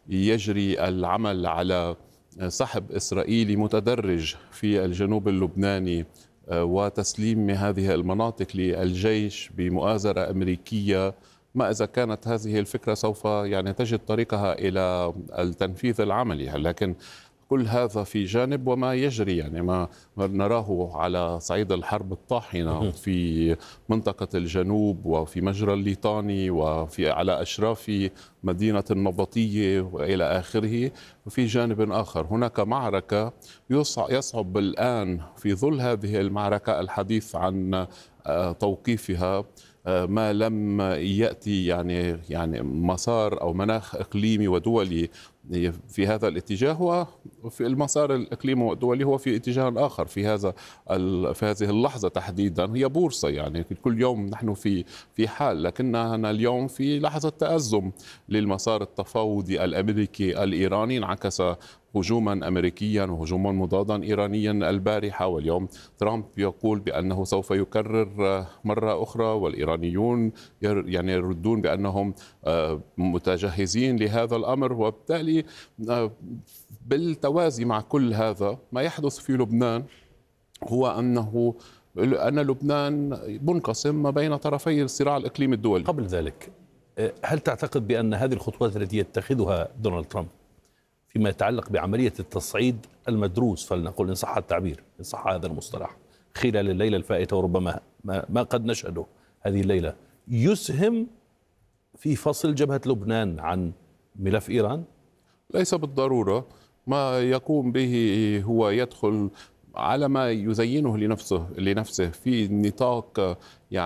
يجري العمل على سحب إسرائيلي متدرج في الجنوب اللبناني وتسليم هذه المناطق للجيش بمؤازرة أمريكية. ما إذا كانت هذه الفكرة سوف تجد طريقها إلى التنفيذ العملي، لكن كل هذا في جانب وما يجري، ما نراه على صعيد الحرب الطاحنة في منطقة الجنوب وفي مجرى الليطاني وفي على أشراف مدينة النبطية وإلى آخره. وفي جانب آخر هناك معركة يصعب الآن في ظل هذه المعركة الحديث عن توقيفها ما لم يأتي مسار أو مناخ إقليمي ودولي في هذا الاتجاه. وفي المسار الإقليمي والدولي هو في اتجاه آخر في هذه اللحظة تحديدا هي بورصة. كل يوم نحن في حال، لكننا اليوم في لحظة تأزم للمسار التفاوضي الأمريكي الإيراني. انعكس هجوما أمريكيا وهجوما مضادا إيرانيا البارحة، واليوم ترامب يقول بأنه سوف يكرر مرة أخرى، والإيرانيون يردون بأنهم متجهزين لهذا الأمر. وبالتالي بالتوازي مع كل هذا ما يحدث في لبنان هو أن لبنان منقسم ما بين طرفي الصراع الإقليمي الدولي. قبل ذلك، هل تعتقد بأن هذه الخطوات التي يتخذها دونالد ترامب فيما يتعلق بعملية التصعيد المدروس، فلنقل إن صح التعبير، إن صح هذا المصطلح، خلال الليلة الفائتة وربما ما قد نشهده هذه الليلة، يسهم في فصل جبهة لبنان عن ملف إيران؟ ليس بالضرورة. ما يقوم به هو يدخل على ما يزينه لنفسه في نطاق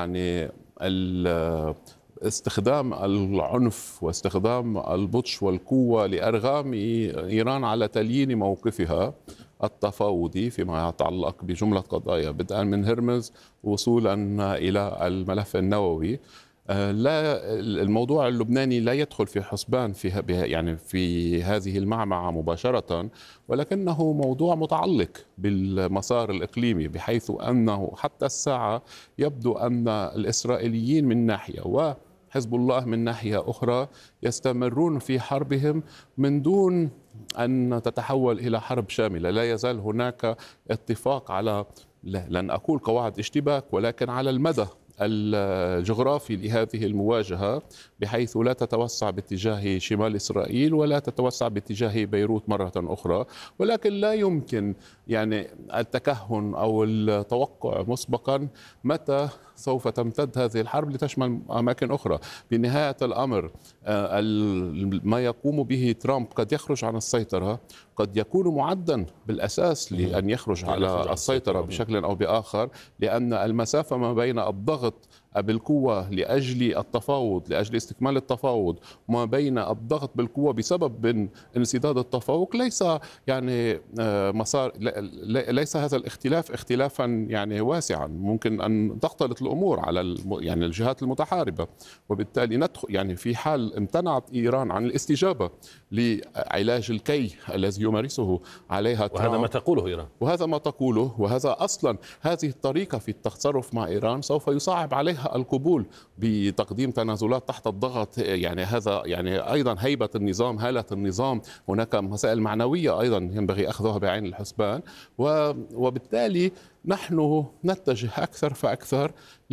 استخدام العنف واستخدام البطش والقوة لأرغام إيران على تليين موقفها التفاوضي فيما يتعلق بجملة قضايا، بدءا من هرمز وصولا إلى الملف النووي. لا، الموضوع اللبناني لا يدخل في حسبان في هذه المعمعة مباشرة، ولكنه موضوع متعلق بالمسار الإقليمي، بحيث أنه حتى الساعة يبدو أن الإسرائيليين من ناحية وحزب الله من ناحية أخرى يستمرون في حربهم من دون أن تتحول إلى حرب شاملة. لا يزال هناك اتفاق على، لن أقول قواعد اشتباك، ولكن على المدى الجغرافي لهذه المواجهة، بحيث لا تتوسع باتجاه شمال إسرائيل ولا تتوسع باتجاه بيروت مرة أخرى. ولكن لا يمكن التكهن أو التوقع مسبقا متى سوف تمتد هذه الحرب لتشمل أماكن أخرى. بنهاية الأمر ما يقوم به ترامب قد يخرج عن السيطرة، قد يكون معدا بالأساس لأن يخرج على السيطرة بشكل أو بآخر، لأن المسافة ما بين الضغط بالقوة لأجل التفاوض، لأجل استكمال التفاوض، وما بين الضغط بالقوة بسبب انسداد التفوق ليس مسار، ليس هذا الاختلاف اختلافا واسعا. ممكن أن تختلط الأمور على الجهات المتحاربة، وبالتالي ندخل في حال امتنعت إيران عن الاستجابة لعلاج الكي الذي يمارسه عليها ترامب. وهذا ما تقوله إيران، وهذا ما تقوله، وهذا أصلا هذه الطريقة في التصرف مع إيران سوف يصعب عليها القبول بتقديم تنازلات تحت الضغط. هذا أيضا هيبة النظام، هالة النظام. هناك مسائل معنوية أيضا ينبغي أخذها بعين الحسبان، وبالتالي نحن نتجه أكثر فأكثر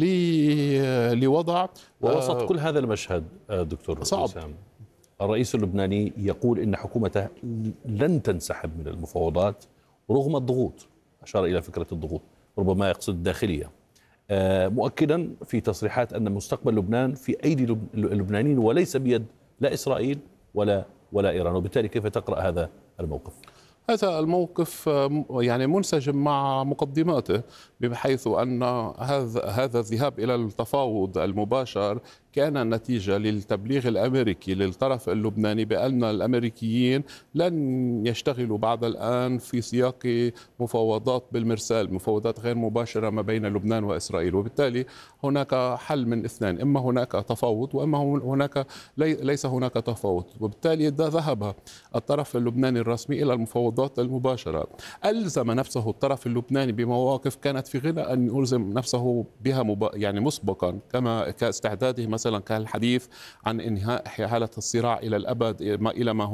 لوضع ووسط كل هذا المشهد دكتور وسام، الرئيس اللبناني يقول إن حكومته لن تنسحب من المفاوضات رغم الضغوط، أشار إلى فكرة الضغوط، ربما يقصد الداخلية، مؤكدا في تصريحات أن مستقبل لبنان في أيدي اللبنانيين وليس بيد لا إسرائيل ولا إيران. وبالتالي كيف تقرأ هذا الموقف؟ هذا الموقف منسجم مع مقدماته، بحيث أن هذا الذهاب إلى التفاوض المباشر كان نتيجة للتبليغ الأمريكي للطرف اللبناني بأن الأمريكيين لن يشتغلوا بعد الآن في سياق مفاوضات بالمرسال، مفاوضات غير مباشرة ما بين لبنان وإسرائيل. وبالتالي هناك حل من اثنين: إما هناك تفاوض وإما ليس هناك تفاوض. وبالتالي ذهب الطرف اللبناني الرسمي إلى المفاوضات المباشرة، ألزم نفسه الطرف اللبناني بمواقف كانت في غنى أن يلزم نفسه بها مسبقا، كاستعداده مثلا كالحديث عن إنهاء حالة الصراع إلى الأبد إلى ما